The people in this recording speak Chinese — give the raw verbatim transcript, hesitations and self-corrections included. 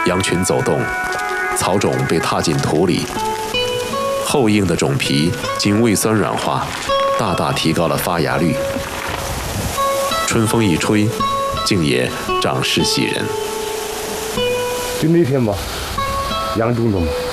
羊群走动，草种被踏进土里，厚硬的种皮经胃酸软化，大大提高了发芽率。春风一吹，竟也长势喜人。 就那天吧，羊种的嘛。